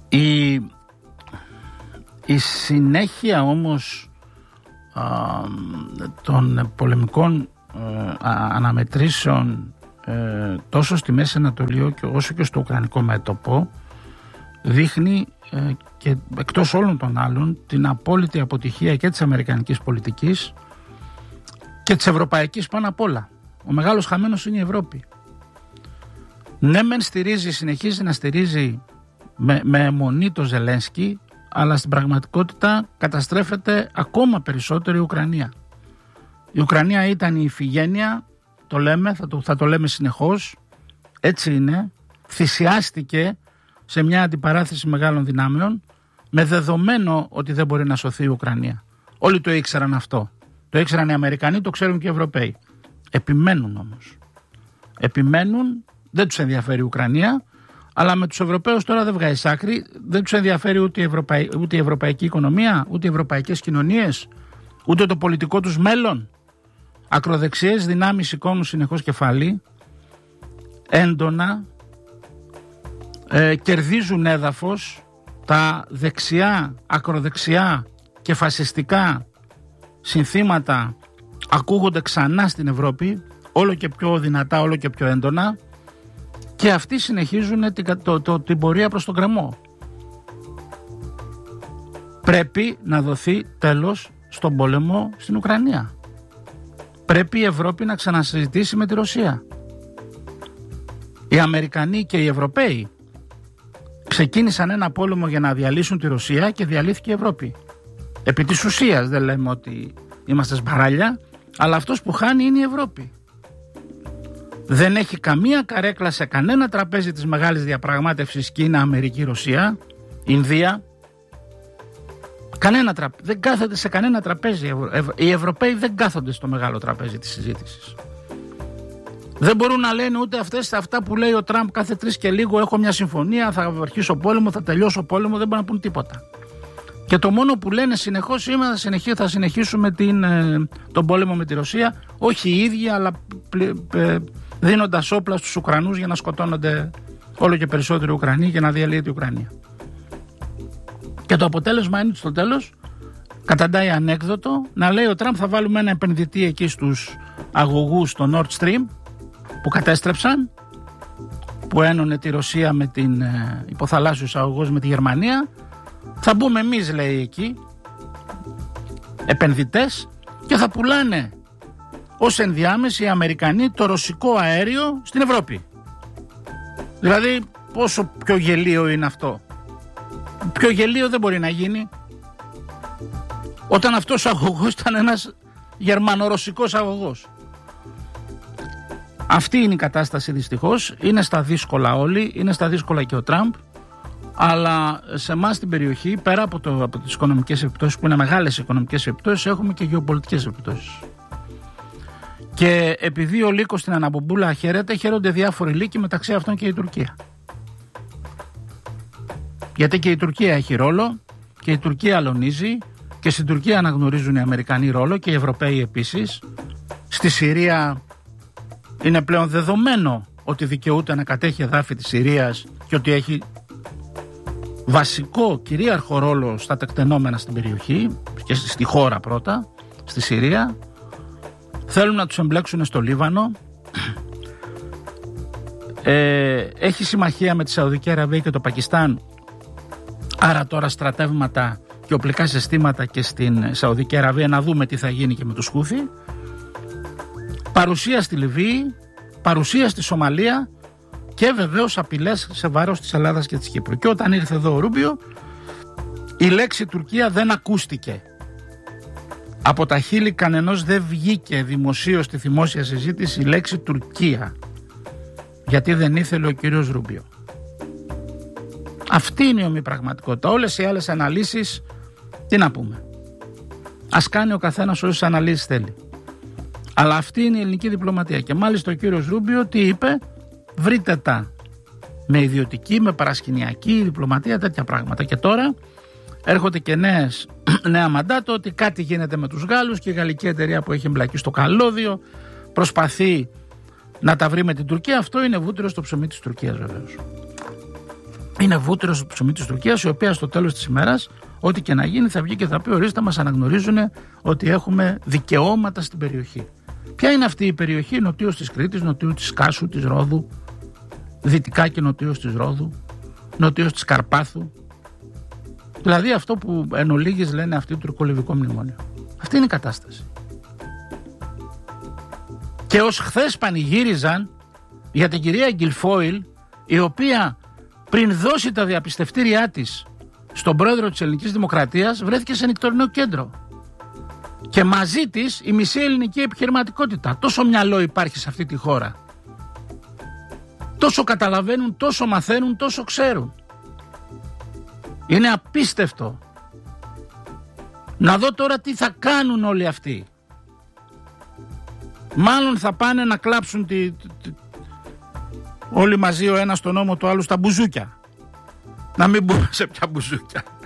Η συνέχεια όμως των πολεμικών αναμετρήσεων τόσο στη Μέση Ανατολή όσο και στο Ουκρανικό μέτωπο δείχνει και εκτός όλων των άλλων την απόλυτη αποτυχία και της αμερικανικής πολιτικής και της ευρωπαϊκής πάνω απ' όλα. Ο μεγάλος χαμένος είναι η Ευρώπη. Ναι μεν συνεχίζει να στηρίζει με αιμονή το Ζελένσκι, αλλά στην πραγματικότητα καταστρέφεται ακόμα περισσότερο η Ουκρανία. Η Ουκρανία ήταν η ιφηγένεια, το λέμε, θα το λέμε συνεχώς, έτσι είναι, θυσιάστηκε σε μια αντιπαράθεση μεγάλων δυνάμεων με δεδομένο ότι δεν μπορεί να σωθεί η Ουκρανία. Όλοι το ήξεραν αυτό. Το ήξεραν οι Αμερικανοί, το ξέρουν και οι Ευρωπαίοι. Επιμένουν όμως. Επιμένουν, δεν τους ενδιαφέρει η Ουκρανία, αλλά με τους Ευρωπαίους τώρα δεν βγάζει άκρη, δεν τους ενδιαφέρει ούτε η ευρωπαϊκή οικονομία, ούτε οι ευρωπαϊκές κοινωνίες, ούτε το πολιτικό τους μέλλον. Ακροδεξιές δυνάμεις σηκώνουν συνεχώς κεφάλι, έντονα, κερδίζουν έδαφος, τα δεξιά, ακροδεξιά και φασιστικά συνθήματα ακούγονται ξανά στην Ευρώπη, όλο και πιο δυνατά, όλο και πιο έντονα, και αυτοί συνεχίζουν την πορεία προς τον γκρεμό. Πρέπει να δοθεί τέλος στον πόλεμο στην Ουκρανία. Πρέπει η Ευρώπη να ξανασυζητήσει με τη Ρωσία. Οι Αμερικανοί και οι Ευρωπαίοι ξεκίνησαν ένα πόλεμο για να διαλύσουν τη Ρωσία και διαλύθηκε η Ευρώπη. Επί της ουσίας δεν λέμε ότι είμαστε σμπαράλια, αλλά αυτός που χάνει είναι η Ευρώπη. Δεν έχει καμία καρέκλα σε κανένα τραπέζι της μεγάλης διαπραγμάτευσης Κίνα, Αμερική, Ρωσία, Ινδία. Δεν κάθεται σε κανένα τραπέζι. Οι Ευρωπαίοι δεν κάθονται στο μεγάλο τραπέζι της συζήτησης. Δεν μπορούν να λένε ούτε αυτά που λέει ο Τραμπ κάθε 3 και λίγο, έχω μια συμφωνία, θα αρχίσω πόλεμο, θα τελειώσω πόλεμο, δεν μπορούν να πούν τίποτα. Και το μόνο που λένε συνεχώς είναι θα συνεχίσουμε τον πόλεμο με τη Ρωσία, όχι οι ίδιοι, αλλά δίνοντας όπλα στους Ουκρανούς για να σκοτώνονται όλο και περισσότεροι Ουκρανοί και να διαλύεται η Ουκρανία. Και το αποτέλεσμα είναι στο τέλος, καταντάει ανέκδοτο, να λέει ο Τραμπ θα βάλουμε ένα επενδυτή εκεί στους αγωγούς στο Nord Stream που κατέστρεψαν, που ένωνε τη Ρωσία με την υποθαλάσσιους αγωγούς με τη Γερμανία. Θα μπούμε εμείς, λέει, εκεί επενδυτές και θα πουλάνε ως ενδιάμεση οι Αμερικανοί το ρωσικό αέριο στην Ευρώπη. Δηλαδή πόσο πιο γελίο είναι αυτό? Πιο γελίο δεν μπορεί να γίνει όταν αυτός ο αγωγός ήταν ένας γερμανο-ρωσικός αγωγός. Αυτή είναι η κατάσταση δυστυχώς. Είναι στα δύσκολα όλοι, είναι στα δύσκολα και ο Τραμπ, αλλά σε εμάς στην περιοχή, πέρα από τις οικονομικές επιπτώσεις που είναι μεγάλες οικονομικές επιπτώσεις, έχουμε και γεωπολιτικές επιπτώσεις. Και επειδή ο λύκος στην αναμπομπούλα χαίρονται διάφοροι λύκοι, μεταξύ αυτών και η Τουρκία. Γιατί και η Τουρκία έχει ρόλο και η Τουρκία αλωνίζει και στην Τουρκία αναγνωρίζουν οι Αμερικανοί ρόλο και οι Ευρωπαίοι επίσης. Στη Συρία είναι πλέον δεδομένο ότι δικαιούται να κατέχει εδάφη της Συρίας και ότι έχει βασικό κυρίαρχο ρόλο στα τεκτενόμενα στην περιοχή και στη χώρα πρώτα, στη Συρία. Θέλουν να τους εμπλέξουν στο Λίβανο. Έχει συμμαχία με τη Σαουδική Αραβία και το Πακιστάν, άρα τώρα στρατεύματα και οπλικά συστήματα και στην Σαουδική Αραβία, να δούμε τι θα γίνει και με τους Χούθι. Παρουσία στη Λιβύη, παρουσία στη Σομαλία και βεβαίως απειλές σε βάρος της Ελλάδας και της Κύπρου. Και όταν ήρθε εδώ ο Ρούμπιο, η λέξη Τουρκία δεν ακούστηκε. Από τα χείλη κανενός δεν βγήκε δημοσίως στη δημόσια συζήτηση η λέξη Τουρκία, γιατί δεν ήθελε ο κύριος Ρούμπιο. Αυτή είναι η ομή πραγματικότητα. Όλες οι άλλες αναλύσεις, τι να πούμε, ας κάνει ο καθένας όσες αναλύσεις θέλει. Αλλά αυτή είναι η ελληνική διπλωματία. Και μάλιστα ο κύριος Ρούμπιο τι είπε? Βρείτε τα με ιδιωτική, με παρασκηνιακή διπλωματία, τέτοια πράγματα. Και τώρα έρχονται και νέα μαντάτο ότι κάτι γίνεται με τους Γάλλους και η γαλλική εταιρεία που έχει εμπλακεί στο καλώδιο προσπαθεί να τα βρει με την Τουρκία. Αυτό είναι βούτυρο στο ψωμί της Τουρκίας βεβαίως. είναι βούτυρο στο ψωμί της Τουρκίας, η οποία στο τέλος της ημέρας, ό,τι και να γίνει, θα βγει και θα πει: ορίστε, μας αναγνωρίζουν ότι έχουμε δικαιώματα στην περιοχή. Ποια είναι αυτή η περιοχή? Νοτίως της Κρήτης, νοτίως της Κάσου, της Ρόδου, δυτικά και νοτίως της Ρόδου, νοτίως της Καρπάθου. Δηλαδή αυτό που εν ολίγης λένε αυτοί το τουρκολιβικό μνημόνιο. Αυτή είναι η κατάσταση. Και ως χθες πανηγύριζαν για την κυρία Γκιλφόιλ, η οποία πριν δώσει τα διαπιστευτήριά της στον πρόεδρο της Ελληνικής Δημοκρατίας βρέθηκε σε νυχτερινό κέντρο. Και μαζί της η μισή ελληνική επιχειρηματικότητα. Τόσο μυαλό υπάρχει σε αυτή τη χώρα. Τόσο καταλαβαίνουν, τόσο μαθαίνουν, τόσο ξέρουν. Είναι απίστευτο. Να δω τώρα τι θα κάνουν όλοι αυτοί. Μάλλον θα πάνε να κλάψουν όλοι μαζί, ο ένας στον ώμο του άλλου στα μπουζούκια. Να μην μπούμε σε πια μπουζούκια.